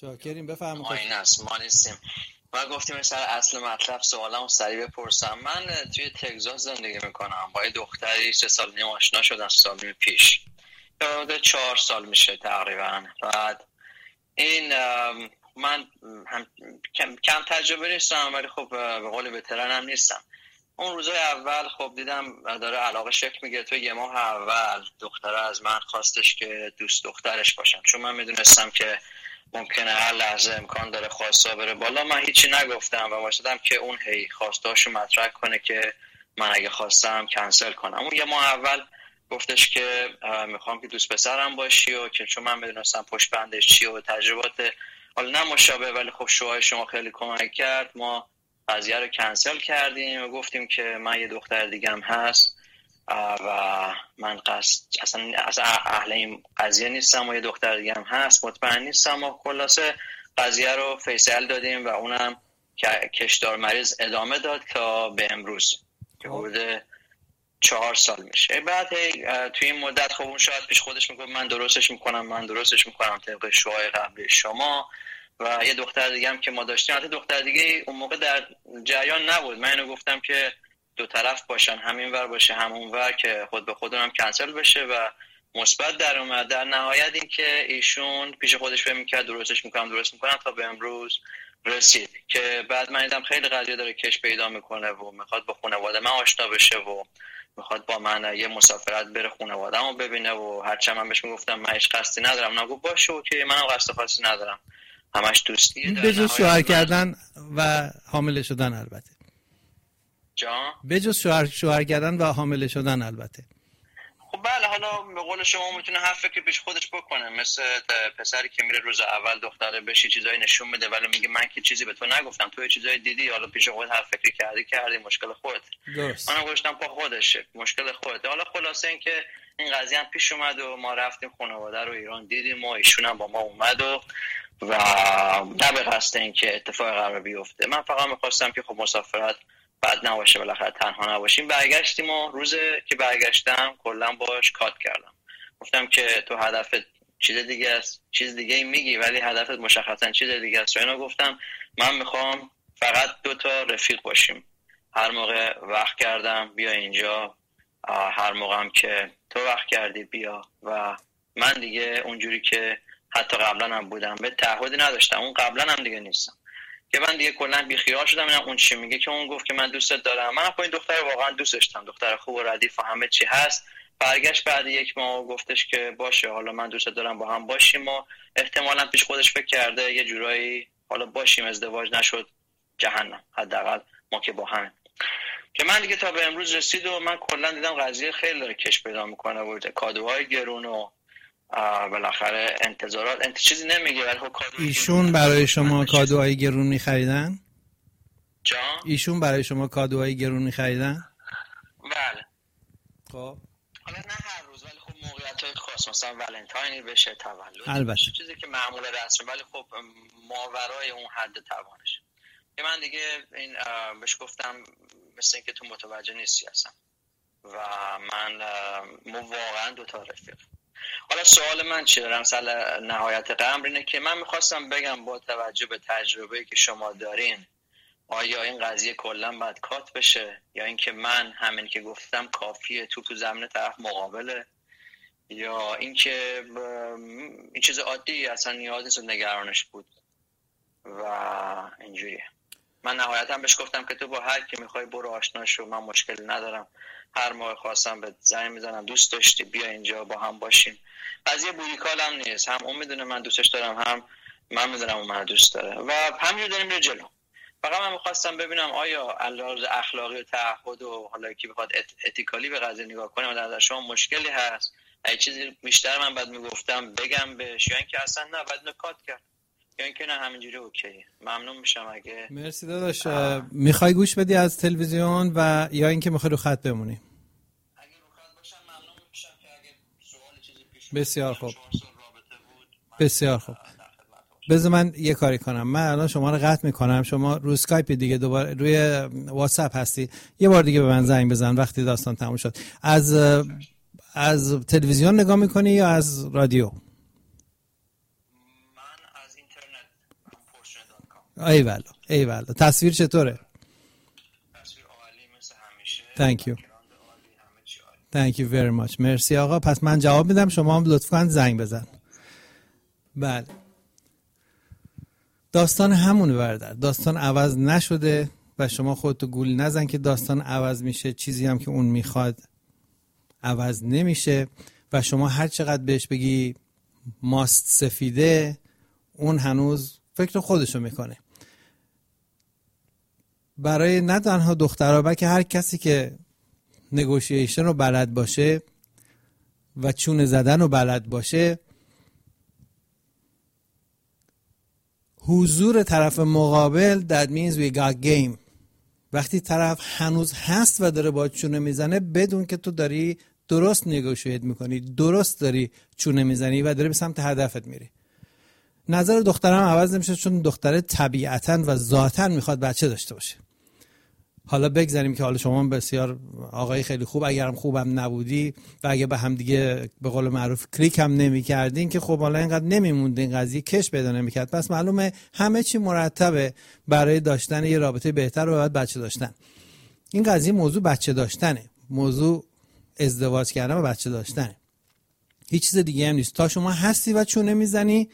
شاکریم، بفرمایید. این است ما نیستیم. ما گفتیم سر اصل مطلب سوالمو سریع بپرسم. من توی تگزاس زندگی میکنم، با یه دختری 3 سال و نیم آشنا شدم، 3 سال پیش، حدود 4 سال میشه تقریبا. بعد این من هم کم تجربه نیستم، ولی خب به قول وترنم نیستم. اون روزای اول خب دیدم داره علاقه شکل میگیره. تو 1 ماه اول دختره از من خواستش که دوست دخترش باشم، چون من میدونستم که ممکنه هر لحظه امکان داره خواستا بره بالا. من هیچی نگفتم و واسدم که اون هی خواستاشو مطرح کنه که من اگه خواستم کنسل کنم. اون 1 ماه اول گفتش که میخوام که دوست پسرم باشی و که چون من میدونستم پشت بندش چیه و تجربات حالا نه مشابه ولی خب شوهای شما خیلی کمک کرد، ما قضیه رو کنسل کردیم و گفتیم که من یه دختر دیگم هست و من اصلا اهل این قضیه نیستم و یه دختر دیگه هم هست، مطمئن نیستم و خلاصه قضیه رو فیصل دادیم و اونم کشدار مریض ادامه داد تا به امروز که حدود 4 سال میشه. بعد توی این مدت خب اون شاید پیش خودش میگه من درستش میکنم طبق شوهای قبلی شما و یه دختر دیگه هم که ما داشتیم، حتی دختر دیگه اون موقع در جریان نبود. من اینو گفتم که دو طرف باشن، همین ور باشه همون ور، که خود به خودم کنسل بشه و مثبت در اومد. در نهایت این که ایشون پیش خودش فکر می‌کرد درست میکنم تا به امروز رسید که بعد من دیدم خیلی قضیه داره کش پیدا میکنه و میخواد با خانواده من آشنا بشه و میخواد با من یه مسافرت بره خانواده‌مو ببینه و هرچند من بهش میگفتم من هیچ قصدی ندارم، نگو باشه اوکی، منم قصد خاصی ندارم، همش دوستیه. بجز شوهر کردن و حامله شدن البته. بجز شوهر کردن و حامله شدن البته. خب بله، حالا به قول شما میتونه هر فکری پیش خودش بکنه، مثل پسری که میره روز اول دختره بهش چیزایی نشون میده ولی میگه من که چیزی به تو نگفتم، تو چیزایی دیدی، حالا پیش خودت هر فکری کردی مشکل خودت. درست. منم گفتم با خودشه، مشکل خودت. حالا خلاصه این که این قضیه هم پیش اومد و ما رفتیم خانواده رو ایران دیدیم و ایشون هم با ما اومد و نه به قصد این که اتفاق قرار بیفته. من فقط می‌خواستم که خب مسافرت بعد نباشه، بالاخره تنها نباشیم. برگشتیم و روز که برگشتم کلا باش کات کردم، گفتم که تو هدفت چیز دیگه است، چیز دیگه میگی ولی هدفت مشخصا چیز دیگه است. اینا گفتم من میخوام فقط 2 تا رفیق باشیم، هر موقع وقت کردم بیا اینجا، هر موقع هم که تو وقت کردی بیا. و من دیگه اونجوری که حتی قبلا هم بودم به تعهدی نداشتم، اون قبلا هم دیگه نیستم که من دیگه کلا بیخیال شدم. اینا اون چی میگه که اون گفت که من دوستت دارم، من خب این دختر واقعا دوستش دارم، دختر خوب و ردیف و همه چی هست. برگشت بعد 1 ماه و گفتش که باشه حالا من دوستت دارم با هم باشیم و احتمالاً پیش خودش فکر کرده یه جورایی حالا باشیم، ازدواج نشد جهنم، حداقل ما که با هم. که من دیگه تا به امروز رسید و من کلا دیدم قضیه خیلی داره کش پیدا میکنه و کادوهای گرون و بالاخره انتظارات چیزی نمیگه ولی خب کادوهای ایشون برای شما کادوهای گرون می‌خریدن؟ جان؟ ایشون برای شما کادوهای گرون می‌خریدن؟ بله. خب حالا نه هر روز ولی خب موقعیت‌های خاص، مثلا ولنتاینی بشه، تولد، البته چیزی که معمول رسمی ولی خب ماورای اون حد توانش. که من دیگه این بهش گفتم مثل اینکه تو متوجه نیستی اصلا و من واقعا 2 تا رفیق. حالا سوال من چیه دارم سر نهایت قمر اینه که من میخواستم بگم با توجه به تجربه‌ای که شما دارین آیا این قضیه کلا باید کات بشه یا اینکه من همین که گفتم کافیه تو زمین طرف مقابله، یا اینکه این چیز عادی اصلا نیاز نیست نگرانش بود و اینجوریه. من نهایتا بهش گفتم که تو با هر کی میخوای برو آشنا شو، من مشکلی ندارم، هر موقع خواستم به زنگ میزنم دوست داشتی بیا اینجا با هم باشیم. قضیه بوریکال هم نیست، هم اون میدونه من دوستش دارم هم من میدونم اون من دوست داره و همینجور داریم میره جلو. فقط من میخواستم ببینم آیا علاوه اخلاقی و تعهد و حالا کی بخواد اتیکالی به قضیه نگاه کنه و در شما مشکلی هست، اگه چیزی بیشتر من بعد میگفتم بگم بهش یا اینکه اصلا نه بعد نکات کرد یا اینکه نه همینجوری اوکی. ممنون میشم اگه مرسی داداش. میخوای گوش بدی از تلویزیون و یا اینکه میخوای رو خط بمونی؟ اگه رو خط باشم ممنون میشم که اگه سوال چیزی پیش بسیار خوب بسیار خوب. بذار من یه کاری کنم، من الان شما رو قطع میکنم، شما رو اسکایپ دیگه دوباره روی واتساپ هستی، یه بار دیگه به من زنگ بزن وقتی داستان تموم شد. از تلویزیون نگاه میکنی یا از رادیو؟ من از اینترنت ایوالا. تصویر چطوره؟ تصویر عالی مثل همیشه. Thank you. Thank you very much. مرسی آقا. پس من جواب میدم، شما هم لطفاً زنگ بزن. بله. داستان همونه برادر. داستان عوض نشده و شما خودتو گول نزن که داستان عوض میشه. چیزی هم که اون میخواد عوض نمیشه و شما هر چقدر بهش بگی ماست سفیده، اون هنوز فکر خودشو میکنه. برای نه تنها دخترها بلکه هر کسی که نگوشیشن رو بلد باشه و چونه زدن رو بلد باشه، حضور طرف مقابل that means we got game. وقتی طرف هنوز هست و داره با چونه میزنه، بدون که تو داری درست نگوشیت میکنی، درست داری چونه میزنی و داری به سمت هدفت میری. نظر دخترم عوض نمیشه چون دختره طبیعتاً و ذاتاً میخواد بچه داشته باشه. حالا بگذاریم که حالا شما بسیار آقای خیلی خوب، اگرم خوبم نبودی و اگه به هم دیگه به قول معروف کلیک هم نمی‌کردین که خب حالا اینقدر نمیموند این قضیه کش پیدا نمی‌کرد. پس معلومه همه چی مرتبه برای داشتن یه رابطه بهتر و بعد بچه داشتن. این قضیه موضوع بچه داشتنه، موضوع ازدواج کردن و بچه داشتنه، هیچ چیز دیگه هم نیست. تا شما هستی و چونه میزنی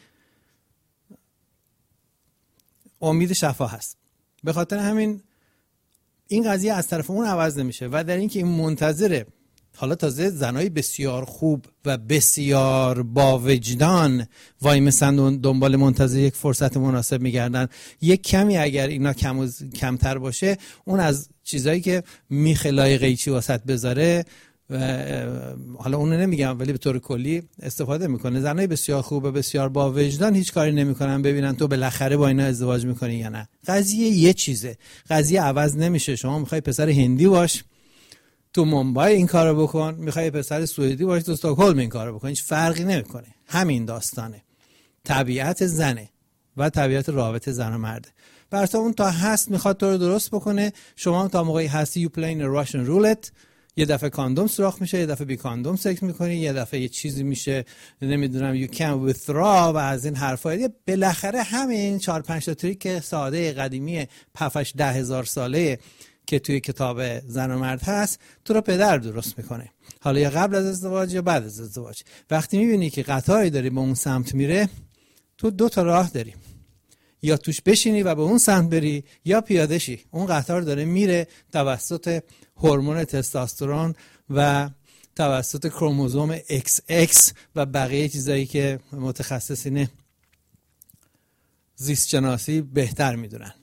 امید شفا هست. به خاطر همین این قضیه از طرف اون عوض نمیشه و در این که این منتظره، حالا تازه زنای بسیار خوب و بسیار با وجدان وای مثلا دنبال منتظر یک فرصت مناسب میگردن. یک کمی اگر اینا کمتر باشه، اون از چیزایی که میخلای قیچی واسط بذاره، حالا اونو نمیگم ولی به طور کلی استفاده میکنه. زنای بسیار خوب و بسیار با وجدان هیچ کاری نمیکنن ببینن تو بالاخره با اینا ازدواج میکنی یا نه. قضیه یه چیزه، قضیه عوض نمیشه. شما میخوای پسر هندی باش تو مومبای این کارو بکن، میخوای پسر سوئدی باش تو استکهلم این کارو بکن، هیچ فرقی نمیکنه. همین داستانه، طبیعت زنه و طبیعت رابطه زن و مرده. برای اون تا هست میخواد تو رو درست بکنه، شما هم تا موقعی هستی you playing a Russian roulette. یه دفعه کاندوم سوراخ میشه، یه دفعه بی کاندوم سکس میکنی، یه دفعه یه چیزی میشه نمیدونم you can withdraw و از این حرفا. بالاخره همین 4-5 تا تریک ساده قدیمی 7-10 هزار ساله که توی کتاب زن و مرد هست تو رو پدر درست میکنه، حالا یا قبل از ازدواج یا بعد از ازدواج. وقتی میبینی که قطاری داری به اون سمت میره، تو 2 تا راه داری، یا توش بشینی و به اون سمت بری یا پیاده شی. اون قطار داره میره توسط هورمون تستوسترون و توسط کروموزوم XX و بقیه چیزایی که متخصصین زیست شناسی بهتر میدونن.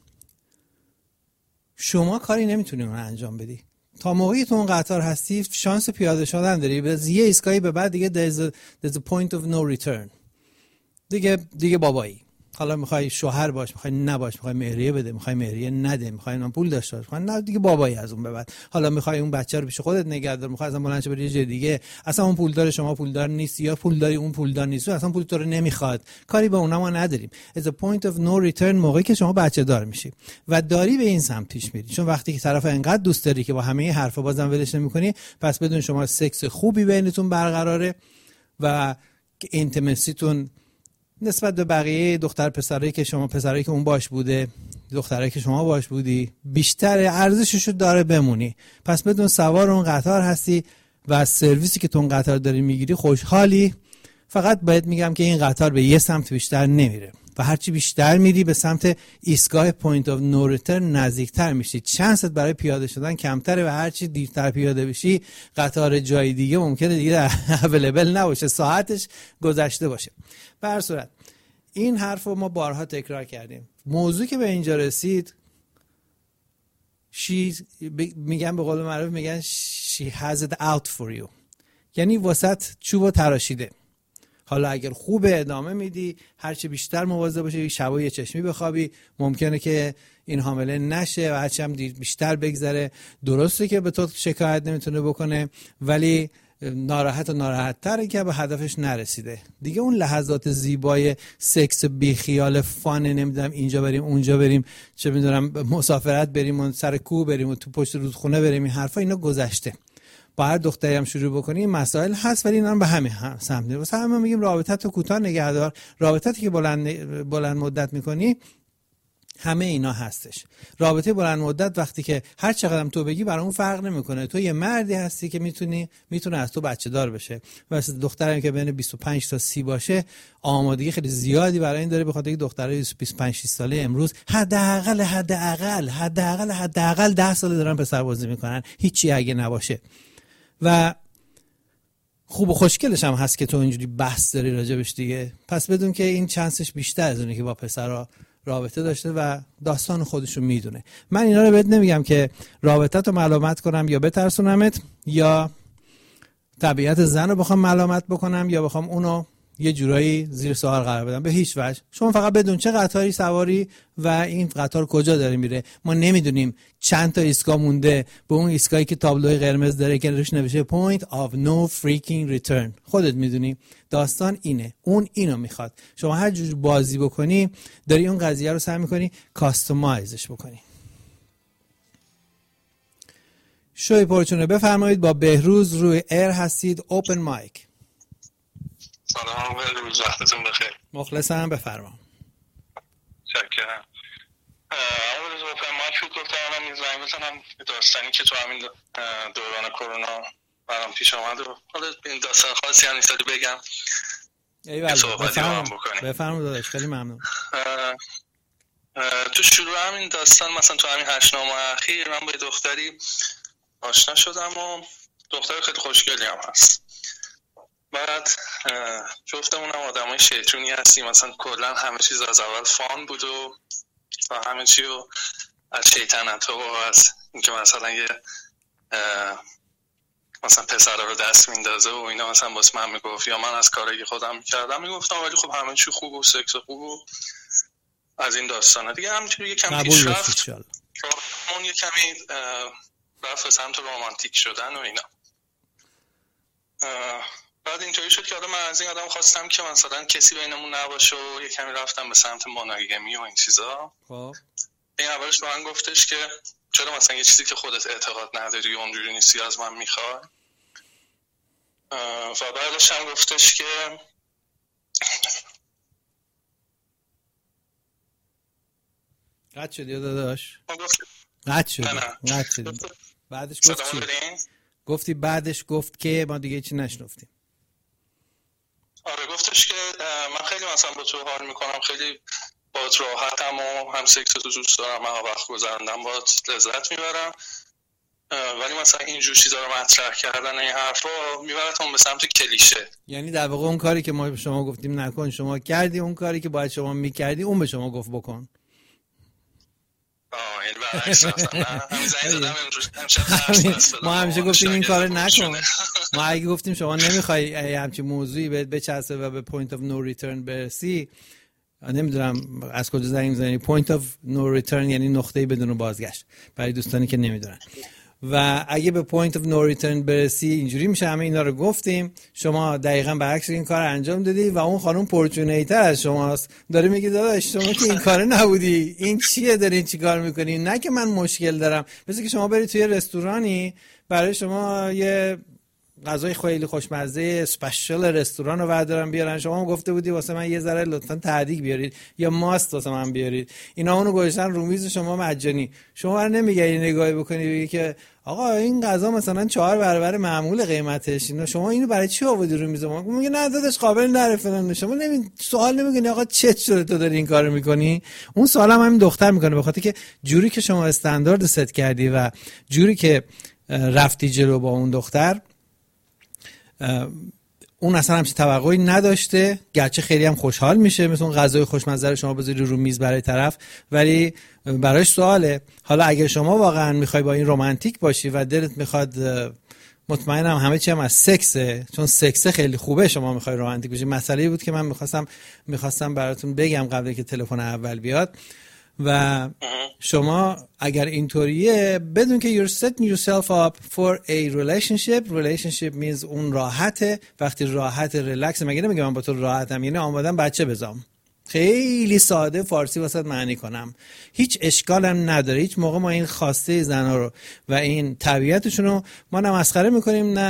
شما کاری نمیتونی اون انجام بدی. تا موقعی تو اون قطار هستی شانس پیاده شدن داری، به یه ایستگاهی به بعد دیگه there's a point of no return. دیگه بابایی. حالا میخوای شوهر باش، میخوای نباش، میخوای مهریه بده، میخوای مهریه نده، میخوای اون پول داشته باش، میخوای نه، دیگه بابایی از اون به بعد. حالا میخوای اون بچه رو پیش خودت نگه دار، میخوای اصلا بلند شه بری جای دیگه، اصلا اون پول داره شما پول دار نیستی، یا پول داری اون پول دار نیست، اصلا پول تو رو نمیخواد، کاری به اونها ما نداریم. It's a point of no return موقعی که شما بچه دار میشی و داری به این سمت پیش میری. چون وقتی که طرف انقدر دوست داری که با همه این حرفا بازم ولش نمیکنی، پس بدون شما سکس خوبی بینتون برقراره و اینتیمسیتون نسبت به بقیه دختر پسرایی که شما پسرایی که اون باش بوده، دخترایی که شما باش بودی، بیشتر ارزششو داره بمونی. پس بدون سوار اون قطار هستی و از سرویسی که تو اون قطار داری میگیری خوشحالی. فقط باید میگم که این قطار به یه سمت بیشتر نمیره و هرچی بیشتر میری به سمت ایستگاه پوینت آف نو ریترن نزدیکتر میشی. چانست برای پیاده شدن کمتره و هرچی دیرتر پیاده بشی قطار جای دیگه ممکنه دیگه اویلیبل نباشه، ساعتش گذشته باشه. به هر صورت این حرف رو ما بارها تکرار کردیم. موضوع که به اینجا رسید، میگن به قول معروف میگن she has it out for you، یعنی واسط چوبو تراشیده. حالا اگر خوبه ادامه میدی، هرچی بیشتر مواظب باشی، شبا یه چشمی بخوابی، ممکنه که این حامله نشه و هرچی هم بیشتر بگذره. درسته که به تو شکایت نمیتونه بکنه، ولی ناراحت تره که به هدفش نرسیده. دیگه اون لحظات زیبای سکس بی خیال فان، نمیدونم اینجا بریم اونجا بریم، چه میدونم مسافرت بریم و سر کوه بریم و تو پشت رودخونه بریم، این حرفا اینا گذشته. با هر دختری هم شروع بکنی این مسائل هست، ولی اینا هم به همین سمت میره. واسه همه میگیم رابطت رو کوتاه نگه دار. رابطتی که بلند مدت میکنی همه اینا هستش. رابطه بلند مدت وقتی که هر چقدر تو بگی برای اون فرق نمیکنه. تو یه مردی هستی که میتونه از تو بچه دار بشه. واسه دختری که بین 25 تا 30 باشه آمادگی خیلی زیادی برای این داره، بخاطر اینکه دخترای 25 6 ساله امروز حداقل 10 سال دارن پسر بازی میکنن، هیچی اگه نباشه. و خوب و خوشگلش هم هست که تو اینجوری بحث داری راجبش دیگه. پس بدون که این چانسش بیشتر از اونه که با پسرها رابطه داشته و داستان خودشو میدونه. من اینا رو بهت نمیگم که رابطت رو ملامت کنم یا بترسونمت یا طبیعت زن رو بخوام ملامت بکنم یا بخوام اونو یه جورایی زیر سوال قرار بدم، به هیچ وجه. شما فقط بدون چه قطاری سواری و این قطار کجا داره میره. ما نمیدونیم چند تا ایستگاه مونده به اون ایستگاهی که تابلوی قرمز داره که روش نوشته point of no freaking return. خودت میدونی داستان اینه، اون اینو میخواد. شما هر جور بازی بکنی داری اون قضیه رو سعی میکنی کاستومایزش بکنی. شوی پرچونه بفرمایید، با بهروز روی ایر هستید. اوپن مایک. سلام، روز وقتتون بخیر. مخلصم، بفرما. شکرم. اول از اوپن مایک بود گفتم الان زنگ بزنم داستانی که تو همین دوران کرونا برام پیش آمد و حالا این داستان خاصی هم نیست بگم. ایوالله بفرما داداش، خیلی ممنون. تو شروع همین داستان مثلا تو همین 8 ماه اخیر من با دختری آشنا شدم و دختر خیلی خوشگلی هم هست. بعد جفتمون هم آدمای شیطونی هستیم، مثلا کلا همه چیز از اول فان بود و همه چی رو از شیطنت ها و از اینکه مثلا یه مثلا پسر رو دست میندازه و اینا مثلا واسه من میگفت یا من از کاری که خودم میکردم میگفتم، ولی خب همه چی خوب و سکس خوب و از این داستانا دیگه. همینجوری یه کمی پیشرفت اون یه کمی رفت به سمت رمانتیک شدن و اینا. بعد اینطوری شد که آدم من از این آدم خواستم که مثلا کسی بینمون نباشه و یه کمی رفتم به سمت مونوگامی و این چیزا. خب این اولش به من گفتش که چرا مثلا یه چیزی که خودت اعتقاد نداری و اونجوری نیستی از من میخوای. و بعدش هم گفتش که قد شدی داداش؟ قد شدی. بعدش گفت چی؟ گفتی بعدش گفت که ما دیگه چی نشنفتیم. آره گفتش که من خیلی مثلا با تو حال میکنم، خیلی باهات راحتم و هم سکس تو دوست دارم، من وقت گذروندم باهات لذت میبرم، ولی مثلا اینجور چیزا رو مطرح کردن این حرفا میبرتون به سمت کلیشه. یعنی در واقع اون کاری که ما به شما گفتیم نکن شما کردی، اون کاری که باید شما میکردی اون به شما گفت بکن. یعنی برعکس ما همیشه گفتیم این کار نکن. ما اگه گفتیم شما نمیخوای همچین موضوعی بهت بچسبه و به point of no return برسی، نمیدونم از کجا زنگ میزنی. point of no return یعنی نقطه‌ای بدون بازگشت برای دوستانی که نمیدونن. و اگه به point of no return برسی اینجوری میشه. همه اینا رو گفتیم، شما دقیقاً برعکس این کار انجام دادی و اون خانم پرچونی‌تر از شماست، داره میگه داداش شما که این کار نبودی، این چیه دارین چیکار میکنین؟ نه که من مشکل دارم. مثل که شما برید توی رستورانی برای شما یه غذای خیلی خوشمزه اسپشیال رستوران رو بردارن بیارن، شما هم گفته بودی واسه من یه ذره لطفاً تهدیگ بیارید یا ماست واسه من بیارید، اینا اونو گذاشتن رو میز شما مجانی. شما رو نمیگی نگاهی بکنی بگی که آقا این غذا مثلا 4 برابر معمول قیمتش، اینا شما اینو برای چی آوردی رو میز ما؟ میگه نه داداش قابل نره فلان. شما سوال نمیکنی آقا چه شده تو داری این کارو میکنی؟ اون سوالم همین دختر میکنه، به خاطر که جوری که شما استاندارد ست کردی و جوری که رفتی جلو با اون دختر، اون اصلا همچین توقعی نداشته، گرچه خیلی هم خوشحال میشه مثلا غذای خوشمزه رو شما بذاری رو میز برای طرف، ولی براش سواله. حالا اگر شما واقعا میخوای با این رمانتیک باشی و دلت میخواد، مطمئنم همه چی هم از سکسه، چون سکسه خیلی خوبه، شما میخوای رمانتیک باشی. مسئله بود که من میخواستم براتون بگم قبل که تلفن اول بیاد. و شما اگر اینطوریه بدون که you're setting yourself up for a relationship means اون راحته. وقتی راحت ریلکس، مگه نمیگم من با تو راحتم، یعنی آمادم بچه بزام. خیلی ساده فارسی واسط معنی کنم، هیچ اشکالم نداره. هیچ موقع ما این خواسته زنا رو و این طبیعتشون رو ما نه مسخره میکنیم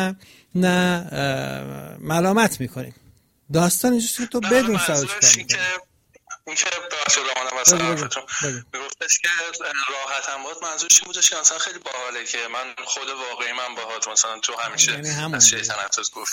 نه ملامت میکنیم. داستان اینجاست که تو بدون سرش کار میکنی. این که بخش رامانم واسه حرفتون میگفتش که راحت هم بود، منظورش این بودش که مثلا خیلی باحاله که من خود واقعی من باهات مثلا تو همیشه از شیطنت گفت